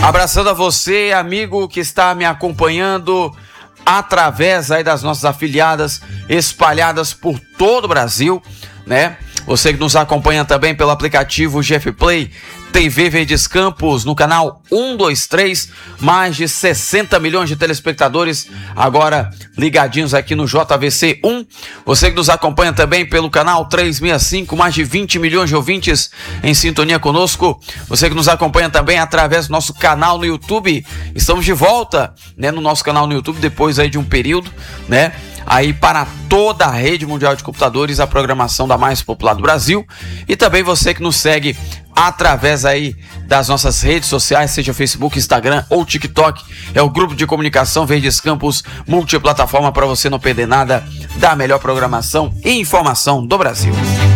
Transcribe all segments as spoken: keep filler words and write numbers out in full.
Abraçando a você, amigo que está me acompanhando através aí das nossas afiliadas espalhadas por todo o Brasil, né? Você que nos acompanha também pelo aplicativo G F Play, T V Verdes Campos, no canal um dois três, mais de sessenta milhões de telespectadores agora ligadinhos aqui no J V C um. Você que nos acompanha também pelo canal trezentos e sessenta e cinco, mais de vinte milhões de ouvintes em sintonia conosco. Você que nos acompanha também através do nosso canal no YouTube. Estamos de volta, né, no nosso canal no YouTube depois aí de um período, né? Aí para toda a rede mundial de computadores, a programação da mais popular do Brasil. E também você que nos segue através aí das nossas redes sociais, seja Facebook, Instagram ou TikTok, é o grupo de comunicação Verdes Campos, multiplataforma, para você não perder nada da melhor programação e informação do Brasil.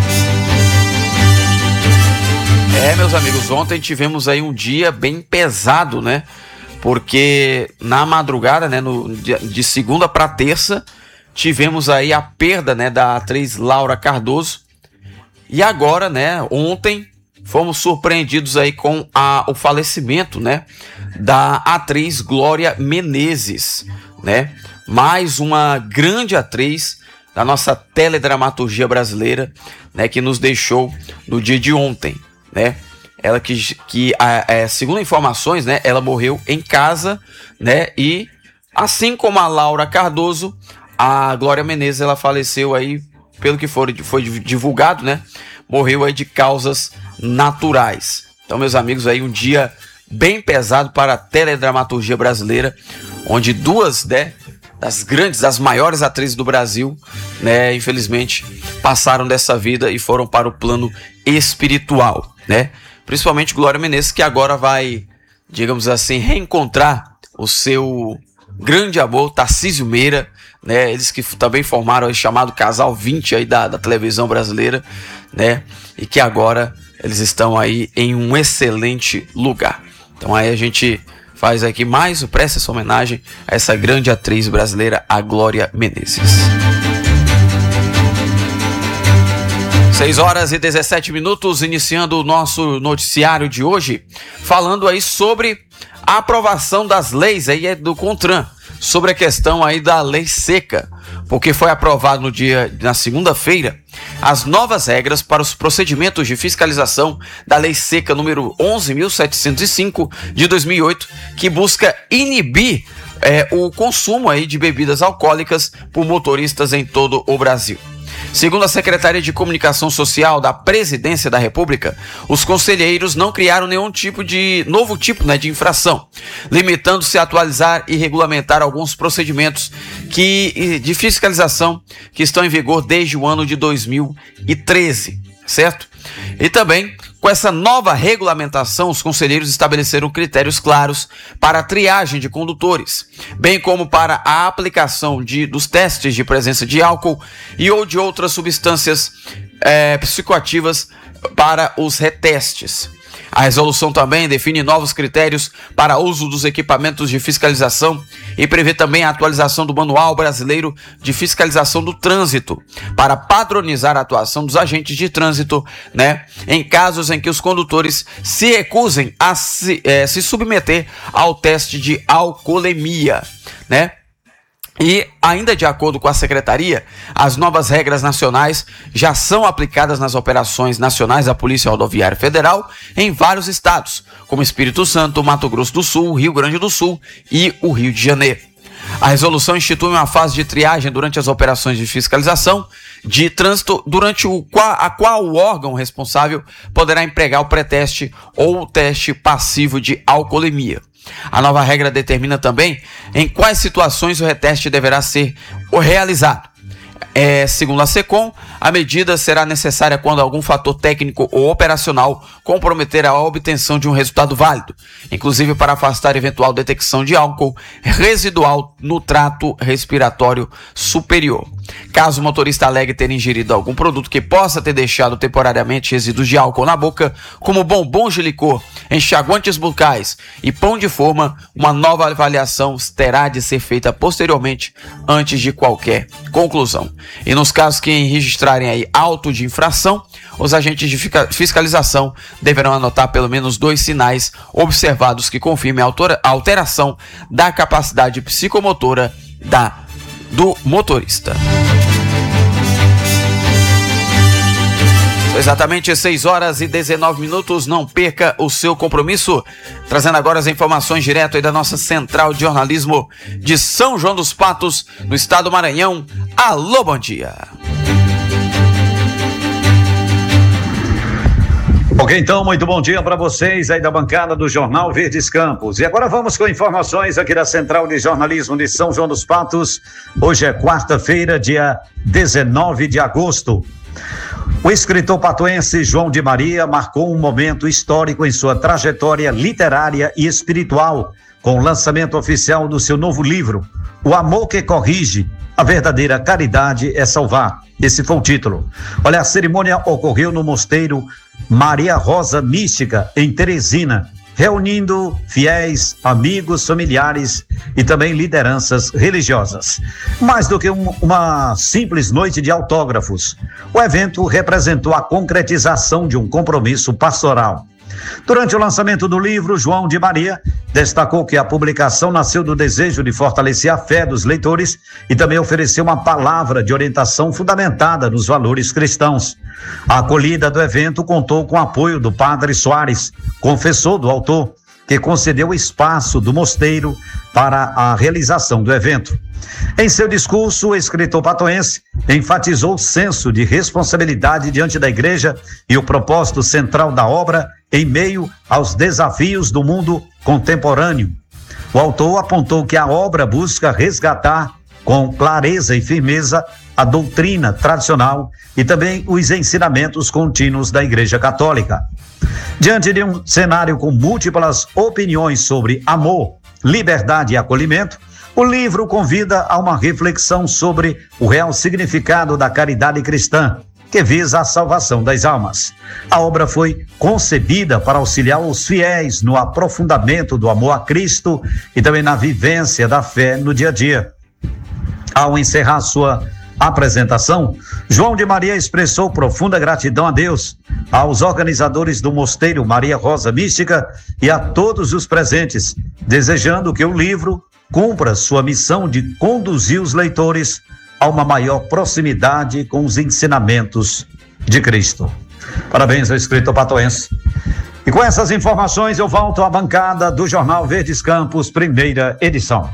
É, meus amigos, ontem tivemos aí um dia bem pesado, né? Porque na madrugada, né, no, de, de segunda para terça, tivemos aí a perda, né, da atriz Laura Cardoso. E agora, né, ontem fomos surpreendidos aí com a, o falecimento, né, da atriz Glória Menezes, né? Mais uma grande atriz da nossa teledramaturgia brasileira, né, que nos deixou no dia de ontem, né? Ela que, que a, a, segundo informações, né, ela morreu em casa, né? E assim como a Laura Cardoso, a Glória Menezes, ela faleceu aí, pelo que foi, foi divulgado, né? Morreu aí de causas naturais. Então, meus amigos, aí um dia bem pesado para a teledramaturgia brasileira, onde duas, né, das grandes, das maiores atrizes do Brasil, né, infelizmente, passaram dessa vida e foram para o plano espiritual, né? Principalmente Glória Menezes, que agora vai, digamos assim, reencontrar o seu grande amor, Tarcísio Meira, né? Eles que também formaram o chamado Casal vinte aí da, da televisão brasileira, né? E que agora eles estão aí em um excelente lugar. Então aí a gente faz aqui mais, presta essa homenagem a essa grande atriz brasileira, a Glória Menezes. seis horas e dezessete minutos, iniciando o nosso noticiário de hoje, falando aí sobre a aprovação das leis aí do CONTRAN, sobre a questão aí da lei seca, porque foi aprovado no dia, na segunda-feira, as novas regras para os procedimentos de fiscalização da lei seca número onze mil setecentos e cinco de dois mil e oito, que busca inibir é, o consumo aí de bebidas alcoólicas por motoristas em todo o Brasil. Segundo a Secretaria de Comunicação Social da Presidência da República, os conselheiros não criaram nenhum tipo de novo tipo, né, de infração, limitando-se a atualizar e regulamentar alguns procedimentos que, de fiscalização que estão em vigor desde o ano de dois mil e treze, certo? E também, com essa nova regulamentação, os conselheiros estabeleceram critérios claros para a triagem de condutores, bem como para a aplicação de, dos testes de presença de álcool e ou de outras substâncias é, psicoativas para os retestes. A resolução também define novos critérios para uso dos equipamentos de fiscalização e prevê também a atualização do Manual Brasileiro de Fiscalização do Trânsito para padronizar a atuação dos agentes de trânsito, né, em casos em que os condutores se recusem a se, é, se submeter ao teste de alcoolemia, né? E, ainda de acordo com a Secretaria, as novas regras nacionais já são aplicadas nas operações nacionais da Polícia Rodoviária Federal em vários estados, como Espírito Santo, Mato Grosso do Sul, Rio Grande do Sul e o Rio de Janeiro. A resolução institui uma fase de triagem durante as operações de fiscalização de trânsito, durante o qual, a qual o órgão responsável poderá empregar o pré-teste ou o teste passivo de alcoolemia. A nova regra determina também em quais situações o reteste deverá ser realizado. É, segundo a SECOM, a medida será necessária quando algum fator técnico ou operacional comprometer a obtenção de um resultado válido, inclusive para afastar eventual detecção de álcool residual no trato respiratório superior. Caso o motorista alegue ter ingerido algum produto que possa ter deixado temporariamente resíduos de álcool na boca, como bombons de licor, enxaguantes bucais e pão de forma, uma nova avaliação terá de ser feita posteriormente antes de qualquer conclusão. E nos casos que registrarem aí auto de infração, os agentes de fiscalização deverão anotar pelo menos dois sinais observados que confirmem a alteração da capacidade psicomotora da, do motorista. Exatamente seis horas e dezenove minutos, não perca o seu compromisso. Trazendo agora as informações direto aí da nossa central de jornalismo de São João dos Patos, no estado do Maranhão. Alô, bom dia. Ok, então, muito bom dia para vocês aí da bancada do Jornal Verdes Campos. E agora vamos com informações aqui da Central de Jornalismo de São João dos Patos. Hoje é quarta-feira, dia dezenove de agosto. O escritor patoense João de Maria marcou um momento histórico em sua trajetória literária e espiritual, com o lançamento oficial do seu novo livro, O Amor que Corrige, A Verdadeira Caridade é Salvar. Esse foi o título. Olha, a cerimônia ocorreu no mosteiro Maria Rosa Mística, em Teresina, reunindo fiéis, amigos, familiares e também lideranças religiosas. Mais do que um, uma simples noite de autógrafos, o evento representou a concretização de um compromisso pastoral. Durante o lançamento do livro, João de Maria destacou que a publicação nasceu do desejo de fortalecer a fé dos leitores e também oferecer uma palavra de orientação fundamentada nos valores cristãos. A acolhida do evento contou com o apoio do Padre Soares, confessor do autor, que concedeu espaço do mosteiro para a realização do evento. Em seu discurso, o escritor patoense enfatizou o senso de responsabilidade diante da igreja e o propósito central da obra em meio aos desafios do mundo contemporâneo. O autor apontou que a obra busca resgatar com clareza e firmeza a doutrina tradicional e também os ensinamentos contínuos da Igreja Católica. Diante de um cenário com múltiplas opiniões sobre amor, liberdade e acolhimento, o livro convida a uma reflexão sobre o real significado da caridade cristã, que visa a salvação das almas. A obra foi concebida para auxiliar os fiéis no aprofundamento do amor a Cristo e também na vivência da fé no dia a dia. Ao encerrar sua apresentação, João de Maria expressou profunda gratidão a Deus, aos organizadores do Mosteiro Maria Rosa Mística e a todos os presentes, desejando que o livro cumpra sua missão de conduzir os leitores a uma maior proximidade com os ensinamentos de Cristo. Parabéns ao escritor patoense. E com essas informações eu volto à bancada do Jornal Verdes Campos, primeira edição.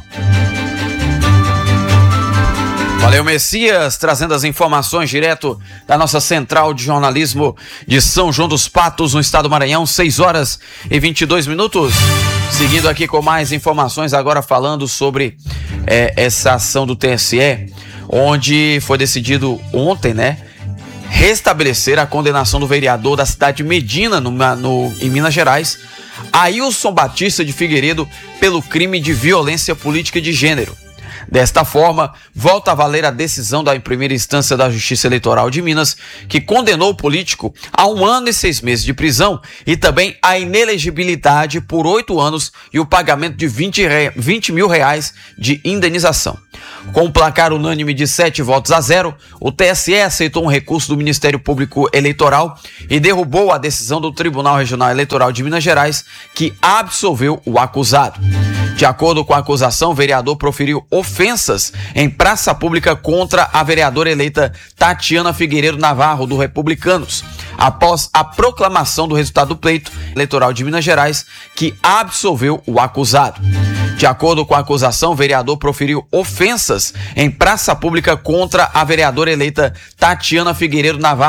Valeu, Messias, trazendo as informações direto da nossa central de jornalismo de São João dos Patos, no estado do Maranhão, seis horas e vinte e dois minutos. Seguindo aqui com mais informações, agora falando sobre é, essa ação do T S E, onde foi decidido ontem, né, restabelecer a condenação do vereador da cidade de Medina, no, no, em Minas Gerais, Ailson Batista de Figueiredo, pelo crime de violência política e de gênero. Desta forma, volta a valer a decisão da primeira instância da Justiça Eleitoral de Minas, que condenou o político a um ano e seis meses de prisão e também a inelegibilidade por oito anos e o pagamento de vinte mil reais de indenização. Com um placar unânime de sete votos a zero, o T S E aceitou um recurso do Ministério Público Eleitoral e derrubou a decisão do Tribunal Regional Eleitoral de Minas Gerais, que absolveu o acusado. De acordo com a acusação, o vereador proferiu ofensas em praça pública contra a vereadora eleita Tatiana Figueiredo Navarro, do Republicanos, após a proclamação do resultado do pleito eleitoral de Minas Gerais, que absolveu o acusado. De acordo com a acusação, o vereador proferiu ofensas em praça pública contra a vereadora eleita Tatiana Figueiredo Navarro,